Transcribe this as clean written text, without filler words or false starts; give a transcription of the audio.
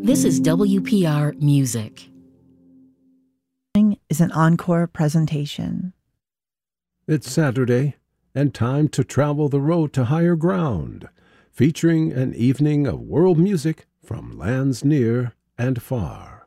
This is WPR Music. Is an encore presentation. It's Saturday, and time to travel the road to higher ground, featuring an evening of world music from lands near and far.